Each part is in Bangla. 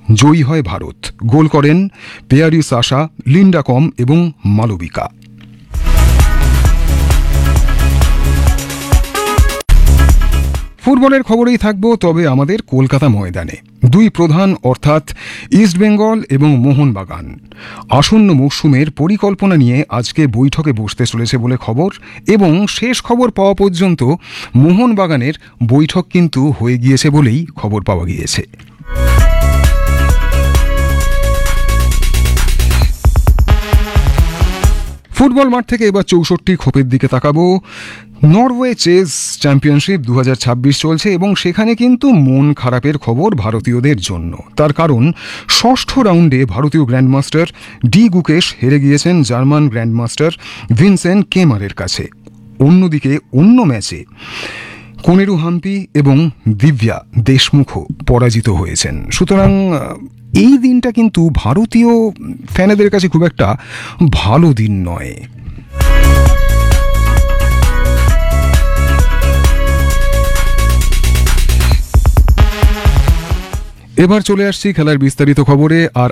জয়ী হয় ভারত। গোল করেন পেয়ারি সাশা, লিন্ডা কম এবং মালবিকা। ফুটবলের খবরেই থাকবো, তবে আমাদের কলকাতা ময়দানে দুই প্রধান অর্থাৎ ইস্টবেঙ্গল এবং মোহনবাগান আসন্ন মৌসুমের পরিকল্পনা নিয়ে আজকে বৈঠকে বসতে চলেছে বলে খবর, এবং শেষ খবর পাওয়া পর্যন্ত মোহনবাগানের বৈঠক কিন্তু হয়ে গিয়েছে বলেই খবর পাওয়া গিয়েছে। ফুটবল মাঠ থেকে এবার 64 খোপের দিকে তাকাবো। নরওয়ে চেস চ্যাম্পিয়নশিপ 2026 চলছে এবং সেখানে কিন্তু মন খারাপের খবর ভারতীয়দের জন্য। তার কারণ ষষ্ঠ রাউন্ডে ভারতীয় গ্র্যান্ডমাস্টার ডি গুকেশ হেরে গিয়েছেন জার্মান গ্র্যান্ডমাস্টার ভিনসেন্ট কেমারের কাছে। অন্যদিকে অন্য ম্যাচে কোনেরু হাম্পি এবং দিব্যা দেশমুখও পরাজিত হয়েছেন। সুতরাং এই দিনটা কিন্তু ভারতীয় ফ্যানেদের কাছে খুব একটা ভালো দিন নয়। এবার চলে আসছি খেলার বিস্তারিত খবরে। আর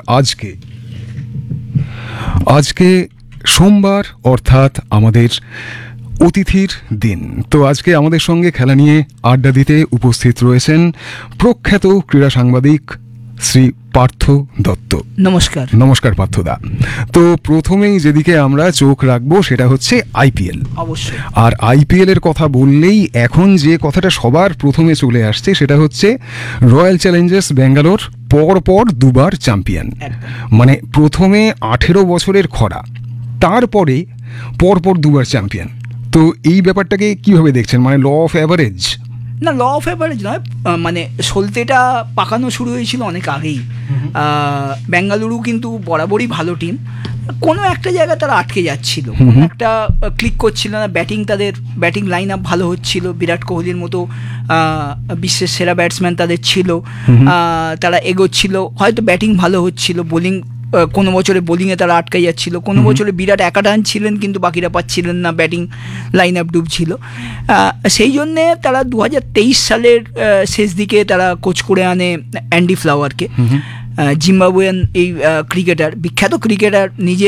আজকে সোমবার, অর্থাৎ আমাদের অতিথির দিন। তো আজকে আমাদের সঙ্গে খেলা নিয়ে আড্ডা দিতে উপস্থিত রয়েছেন প্রখ্যাত ক্রীড়া সাংবাদিক শ্রী পার্থ দত্ত। নমস্কার। নমস্কার পার্থদা। তো প্রথমেই যেদিকে আমরা চোখ রাখবো সেটা হচ্ছে আইপিএল। অবশ্যই। আর আইপিএল এর কথা বললেই এখন যে কথাটা সবার প্রথমে চলে আসছে সেটা হচ্ছে রয়্যাল চ্যালেঞ্জার্স ব্যাঙ্গালোর পরপর দুবার চ্যাম্পিয়ন। মানে প্রথমে 18 বছরের খরা, তারপরে পরপর দুবার চ্যাম্পিয়ন। তো এই ব্যাপারটাকে কিভাবে দেখছেন? মানে ল অফ অ্যাভারেজ? না, ল অফ অ্যাভারেজ নয়, মানে সলতেটা পাকানো শুরু হয়েছিল অনেক আগেই। বেঙ্গালুরু কিন্তু বরাবরই ভালো টিম, কোনো একটা জায়গায় তারা আটকে যাচ্ছিল, কোনো একটা ক্লিক করছিল না। তাদের ব্যাটিং লাইন আপ ভালো হচ্ছিল, বিরাট কোহলির মতো বিশ্বের সেরা ব্যাটসম্যান তাদের ছিল, তারা এগোচ্ছিল, হয়তো ব্যাটিং ভালো হচ্ছিল, বোলিং কোনো বছরে বোলিংয়ে তারা আটকে যাচ্ছিল, কোনো বছরে বিরাট একা রান ছিলেন কিন্তু বাকিরা পাচ্ছিলেন না, ব্যাটিং লাইন আপ ডুবছিল। সেই জন্যে তারা 2023 সালের শেষ দিকে তারা কোচ করে আনে অ্যান্ডি ফ্লাওয়ারকে, জিম্বাবুয়েন এই ক্রিকেটার, বিখ্যাত ক্রিকেটার, নিজে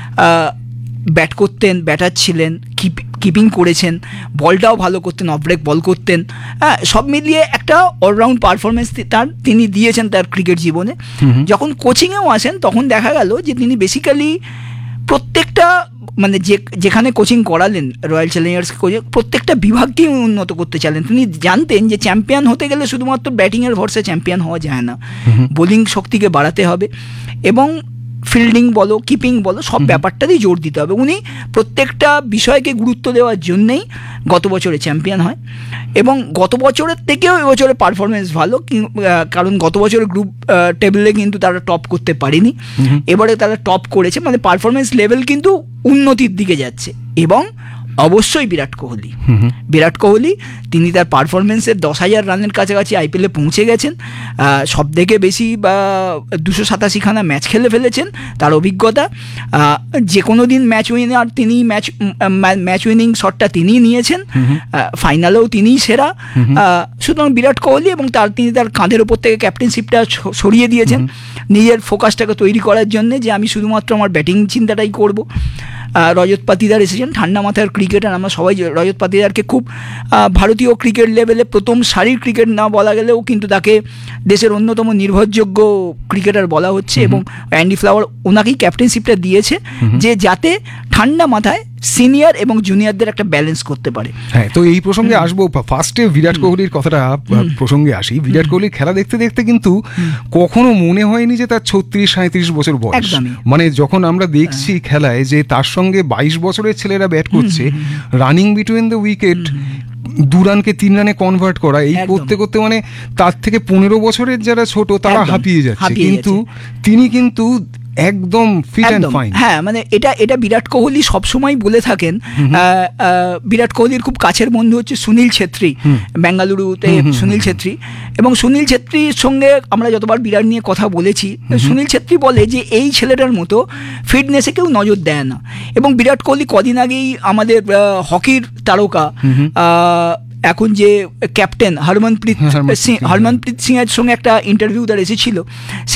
ব্যাট করতেন, ব্যাটার ছিলেন, কিপিং করেছেন, বলটাও ভালো করতেন, অফ ব্রেক বল করতেন। সব মিলিয়ে একটা অলরাউন্ড পারফরমেন্স তিনি দিয়েছেন তার ক্রিকেট জীবনে। যখন কোচিংয়েও আসেন তখন দেখা গেল যে তিনি বেসিক্যালি প্রত্যেকটা, মানে যেখানে কোচিং করালেন রয়্যাল চ্যালেঞ্জার্স কোচিং, প্রত্যেকটা বিভাগকেই উন্নত করতে চাইলেন। তিনি জানতেন যে চ্যাম্পিয়ন হতে গেলে শুধুমাত্র ব্যাটিংয়ের ভরসায় চ্যাম্পিয়ন হওয়া যায় না, বোলিং শক্তিকে বাড়াতে হবে এবং ফিল্ডিং বলো, কিপিং বলো, সব ব্যাপারটাতেই জোর দিতে হবে। উনি প্রত্যেকটা বিষয়কে গুরুত্ব দেওয়ার জন্যেই গত বছরে চ্যাম্পিয়ন হয় এবং গত বছরের থেকেও এবছরে পারফরমেন্স ভালো, কারণ গত বছরের গ্রুপ টেবিলে কিন্তু তারা টপ করতে পারেনি, এবারে তারা টপ করেছে, মানে পারফরমেন্স লেভেল কিন্তু উন্নতির দিকে যাচ্ছে। এবং অবশ্যই বিরাট কোহলি তিনি তার পারফরমেন্সের 10,000 রানের কাছাকাছি আইপিএলে পৌঁছে গেছেন, সব থেকে বেশি বা 287খানা ম্যাচ খেলে ফেলেছেন। তার অভিজ্ঞতা, যে কোনো দিন ম্যাচ উইনার তিনি, ম্যাচ উইনিং শটটা তিনিই নিয়েছেন, ফাইনালেও তিনিই সেরা। সুতরাং বিরাট কোহলি, এবং তিনি তার কাঁধের ওপর থেকে ক্যাপ্টেনশিপটা সরিয়ে দিয়েছেন নিজের ফোকাসটাকে তৈরি করার জন্য, যে আমি শুধুমাত্র আমার ব্যাটিং চিন্তাটাই করব। রজত পাতিদার এসেছেন, ঠান্ডা মাথার ক্রিকেটার। আমরা সবাই রজত পাতিদারকে খুব ভারতীয় ক্রিকেট লেভেলে প্রথম সারির ক্রিকেট না বলা গেলেও কিন্তু তাকে দেশের অন্যতম নির্ভরযোগ্য ক্রিকেটার বলা হচ্ছে, এবং অ্যান্ডি ফ্লাওয়ার ওনাকেই ক্যাপ্টেনশিপটা দিয়েছে যে যাতে ঠান্ডা মাথায় সিনিয়র এবং জুনিয়রদের একটা ব্যালেন্স করতে পারে। হ্যাঁ, তো এই প্রসঙ্গে আসবো। ফার্স্টে বিরাট কোহলির কথাটা প্রসঙ্গে আসি। বিরাট কোহলির খেলা দেখতে দেখতে কিন্তু কখনো মনে হয়নি যে তার 36-37 বছর বয়স। মানে যখন আমরা দেখছি খেলায় যে তার সঙ্গে 22 বছরের ছেলেরা ব্যাট করছে, রানিং বিটুইন দ্য উইকেট, 2 রানকে 3 রানে কনভার্ট করা, এই করতে করতে মানে তার থেকে 15 বছরের যারা ছোট তারা হাঁপিয়ে যাচ্ছে, কিন্তু তিনি কিন্তু একদম ফিট অ্যান্ড ফাইন। হ্যাঁ, মানে এটা বিরাট কোহলি সবসময় বলে থাকেন। বিরাট কোহলির খুব কাছের বন্ধু হচ্ছে সুনীল ছেত্রী, বেঙ্গালুরুতে সুনীল ছেত্রী, এবং সুনীল ছেত্রীর সঙ্গে আমরা যতবার বিরাট নিয়ে কথা বলেছি, সুনীল ছেত্রী বলে যে এই ছেলেটার মতো ফিটনেসে কেউ নজর দেয় না। এবং বিরাট কোহলি কদিন আগেই আমাদের হকির তারকা, এখন যে ক্যাপ্টেন হরমনপ্রীত সিং এর সঙ্গে একটা ইন্টারভিউ তার এসেছিল,